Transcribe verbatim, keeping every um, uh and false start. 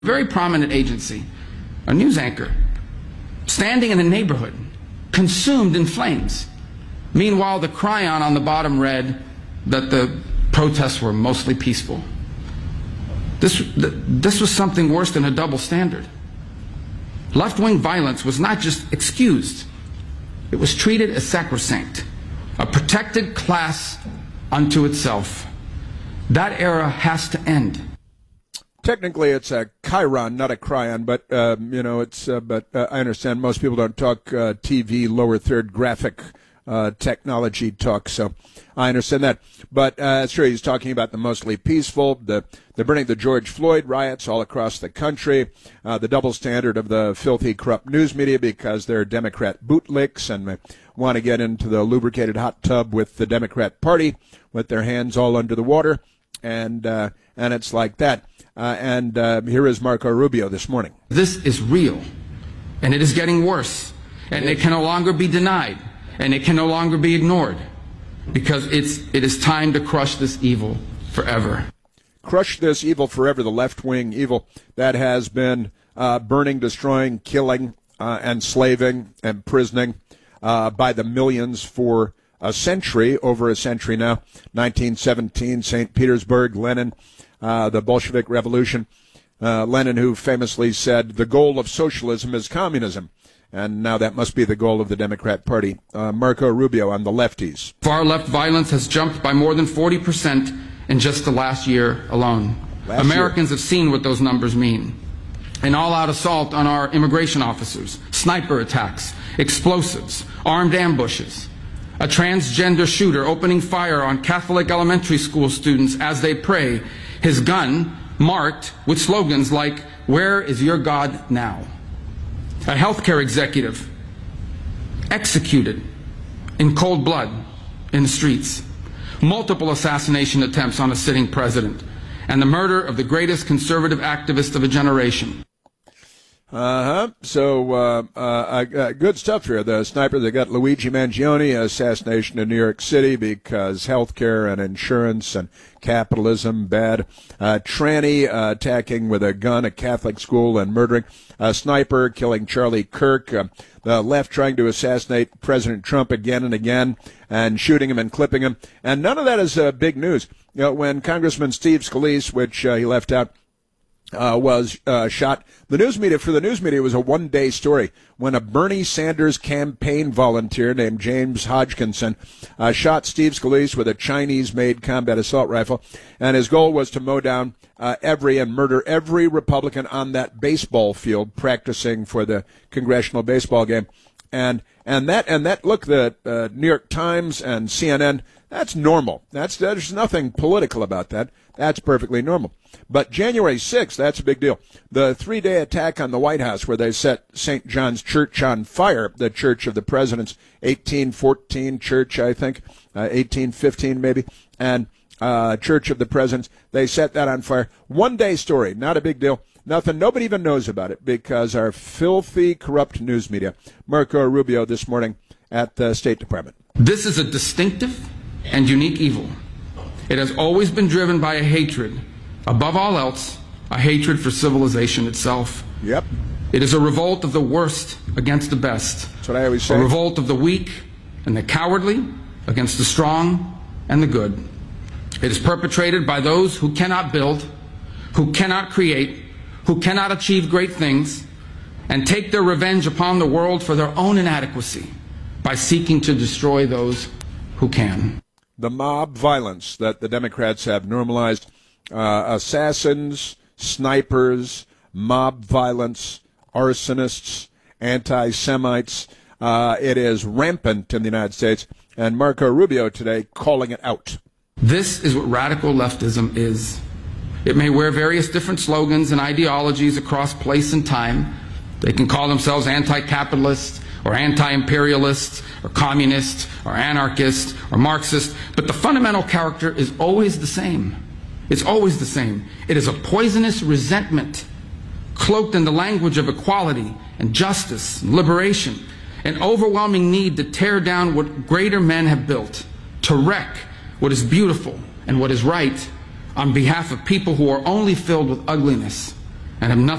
very prominent agency, a news anchor, standing in a neighborhood consumed in flames. Meanwhile, the chyron on the bottom read that the protests were mostly peaceful. This, this was something worse than a double standard. Left-wing violence was not just excused, it was treated as sacrosanct, a protected class unto itself. That era has to end. Technically, it's a chyron, not a cryon, but uh, you know, it's. Uh, but uh, I understand most people don't talk uh, T V lower third graphic uh, technology talk, so I understand that. But uh, sure, he's talking about the mostly peaceful, the the burning the George Floyd riots all across the country, uh, the double standard of the filthy, corrupt news media because they're Democrat bootlicks and want to get into the lubricated hot tub with the Democrat Party with their hands all under the water, and uh, and it's like that. Uh, and uh, here is Marco Rubio this morning. This is real, and it is getting worse, and it can no longer be denied, and it can no longer be ignored, because it's, it is time to crush this evil forever. Crush this evil forever, the left-wing evil that has been uh, burning, destroying, killing, uh, enslaving, imprisoning uh, by the millions for a century, over a century now. nineteen seventeen, Saint Petersburg, Lenin. Uh, the Bolshevik Revolution, uh, Lenin, who famously said, the goal of socialism is communism. And now that must be the goal of the Democrat Party. Uh, Marco Rubio on the lefties. Far-left violence has jumped by more than forty percent in just the last year alone. Last Americans year. have seen what those numbers mean. An all-out assault on our immigration officers, sniper attacks, explosives, armed ambushes. A transgender shooter opening fire on Catholic elementary school students as they pray, his gun marked with slogans like, "Where is your God now?" A healthcare executive executed in cold blood in the streets. Multiple assassination attempts on a sitting president. And the murder of the greatest conservative activist of a generation. Uh-huh. So, uh, uh, uh, good stuff here. The sniper that got Luigi Mangione, assassination in New York City because healthcare and insurance and capitalism bad. Uh, tranny uh, attacking with a gun a Catholic school and murdering. A sniper killing Charlie Kirk. Uh, the left trying to assassinate President Trump again and again and shooting him and clipping him. And none of that is uh, big news. You know, when Congressman Steve Scalise, which uh, he left out, Uh, was uh, shot. The news media, for the news media, was a one-day story when a Bernie Sanders campaign volunteer named James Hodgkinson uh, shot Steve Scalise with a Chinese-made combat assault rifle, and his goal was to mow down uh, every and murder every Republican on that baseball field practicing for the congressional baseball game. And and that and that look, the uh, New York Times and C N N, that's normal. That's there's nothing political about that. That's perfectly normal. But January sixth, that's a big deal. The three-day attack on the White House where they set Saint John's Church on fire, the Church of the President's eighteen fourteen church, I think, uh, eighteen fifteen maybe, and uh, Church of the President's, they set that on fire. One-day story, not a big deal. Nothing, nobody even knows about it because our filthy, corrupt news media. Marco Rubio this morning at the State Department. This is a distinctive and unique evil. It has always been driven by a hatred, above all else, a hatred for civilization itself. Yep. It is a revolt of the worst against the best. That's what I always say. A revolt of the weak and the cowardly against the strong and the good. It is perpetrated by those who cannot build, who cannot create, who cannot achieve great things, and take their revenge upon the world for their own inadequacy by seeking to destroy those who can. The mob violence that the Democrats have normalized, uh, assassins, snipers, mob violence, arsonists, anti-Semites, uh, it is rampant in the United States, and Marco Rubio today calling it out. This is what radical leftism is. It may wear various different slogans and ideologies across place and time. They can call themselves anti-capitalist or anti-imperialist or communist or anarchist or Marxist, but the fundamental character is always the same. It's always the same. It is a poisonous resentment cloaked in the language of equality and justice and liberation, an overwhelming need to tear down what greater men have built, to wreck what is beautiful and what is right on behalf of people who are only filled with ugliness and have nothing